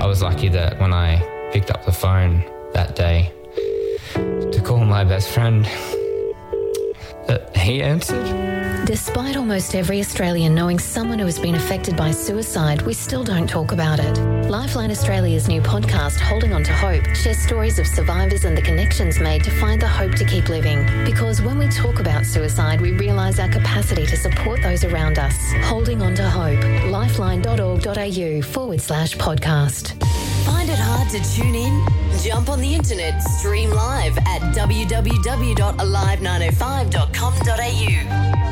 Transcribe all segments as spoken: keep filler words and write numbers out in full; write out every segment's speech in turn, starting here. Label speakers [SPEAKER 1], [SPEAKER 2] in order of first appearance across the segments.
[SPEAKER 1] was lucky that when I picked up the phone that day to call my best friend, that he answered.
[SPEAKER 2] Despite almost every Australian knowing someone who has been affected by suicide, we still don't talk about it. Lifeline Australia's new podcast, Holding On to Hope, shares stories of survivors and the connections made to find the hope to keep living. Because when we talk about suicide, we realise our capacity to support those around us. Holding On to Hope. lifeline.org.au forward slash podcast.
[SPEAKER 3] Find it hard to tune in? Jump on the internet, stream live at w w w dot alive nine oh five dot com dot a u.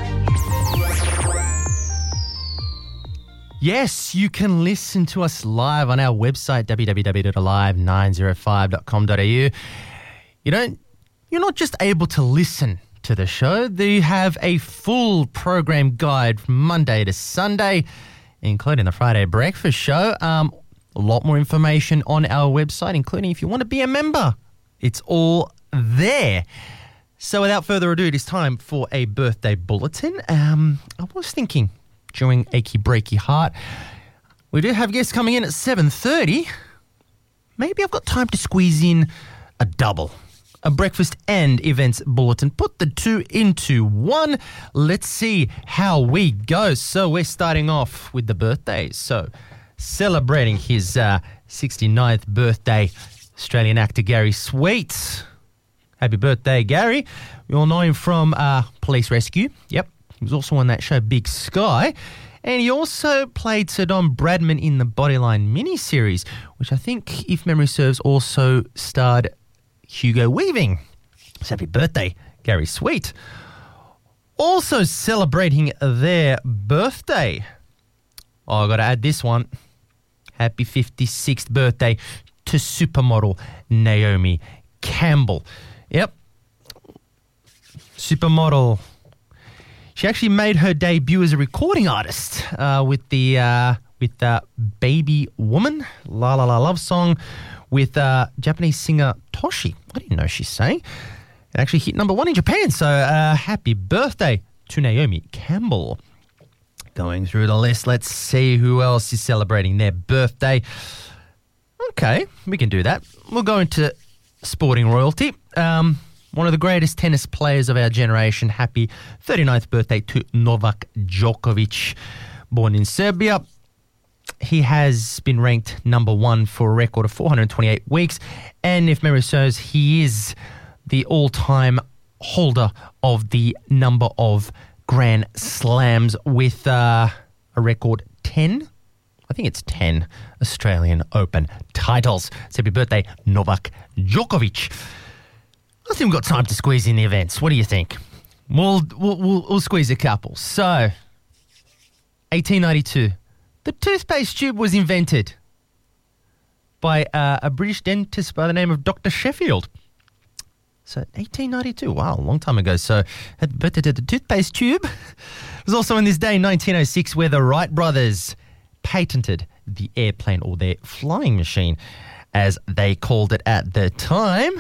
[SPEAKER 4] Yes, you can listen to us live on our website, w w w dot alive nine oh five dot com dot a u. You don't, you're not just able to listen to the show. You have a full program guide from Monday to Sunday, including the Friday breakfast show. Um, a lot more information on our website, including if you want to be a member. It's all there. So without further ado, it is time for a birthday bulletin. Um, I was thinking during Achy Breaky Heart, we do have guests coming in at seven thirty. Maybe I've got time to squeeze in a double, a breakfast and events bulletin. Put the two into one. Let's see how we go. So we're starting off with the birthdays. So celebrating his uh, sixty-ninth birthday, Australian actor Gary Sweet. Happy birthday, Gary. We all know him from uh, Police Rescue. Yep. He was also on that show Big Sky. And he also played Sir Don Bradman in the Bodyline miniseries, which I think, if memory serves, also starred Hugo Weaving. So happy birthday, Gary Sweet. Also celebrating their birthday. Oh, I've got to add this one. Happy fifty-sixth birthday to supermodel Naomi Campbell. Yep. Supermodel. She actually made her debut as a recording artist uh, with the uh, with uh, Baby Woman, La La La Love Song, with uh, Japanese singer Toshi. I didn't know she sang. It actually hit number one in Japan. So uh, happy birthday to Naomi Campbell. Going through the list, let's see who else is celebrating their birthday. Okay, we can do that. We'll go into sporting royalty. Um, one of the greatest tennis players of our generation. Happy thirty-ninth birthday to Novak Djokovic, born in Serbia. He has been ranked number one for a record of four hundred twenty-eight weeks. And if memory serves, he is the all-time holder of the number of Grand Slams with uh, a record ten. I think it's ten Australian Open titles. So happy birthday, Novak Djokovic. I think we've got time to squeeze in the events. What do you think? We'll, we'll, we'll, we'll squeeze a couple. So, eighteen ninety-two. The toothpaste tube was invented by uh, a British dentist by the name of Doctor Sheffield. So, eighteen ninety-two. Wow, a long time ago. So, happy birthday to the toothpaste tube. It was also in this day, nineteen oh six, where the Wright brothers patented the airplane, or their flying machine, as they called it at the time.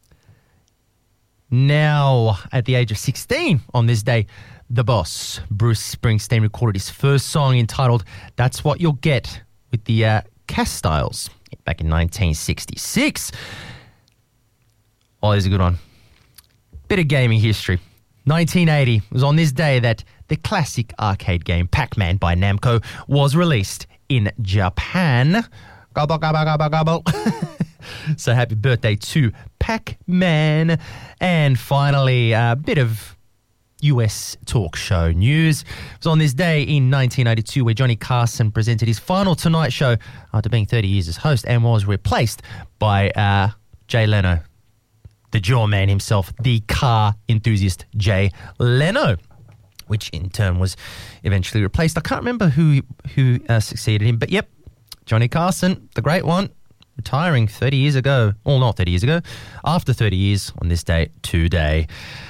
[SPEAKER 4] Now, at the age of sixteen, on this day, the boss, Bruce Springsteen, recorded his first song entitled That's What You'll Get with the uh, Castiles back in nineteen sixty-six. Oh, there's a good one. Bit of gaming history. nineteen eighty was on this day that the classic arcade game Pac-Man by Namco was released in Japan. Gobble, gobble, gobble, gobble. So happy birthday to Pac-Man. And finally, a bit of U S talk show news. It was on this day in nineteen ninety-two where Johnny Carson presented his final Tonight Show after being thirty years as host, and was replaced by uh, Jay Leno, the Jaw Man himself, the car enthusiast Jay Leno, which in turn was eventually replaced. I can't remember who who uh, succeeded him, but yep, Johnny Carson, the great one, retiring thirty years ago. Well, not thirty years ago, after thirty years on this day today.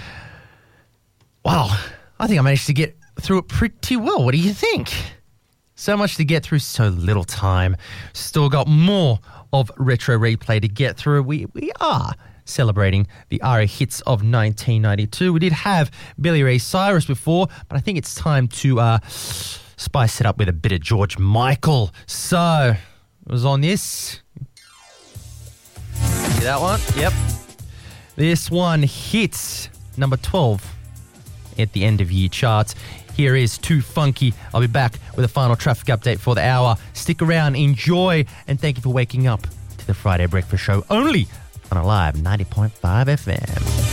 [SPEAKER 4] Wow, I think I managed to get through it pretty well. What do you think? So much to get through, so little time. Still got more of Retro Replay to get through. We we are celebrating the A R I hits of nineteen ninety-two. We did have Billy Ray Cyrus before, but I think it's time to uh, spice it up with a bit of George Michael. So was on this. See that one? Yep. This one hits number twelve at the end of year charts. Here is Too Funky. I'll be back with a final traffic update for the hour. Stick around, enjoy, and thank you for waking up to the Friday Breakfast Show only on Alive ninety point five F M.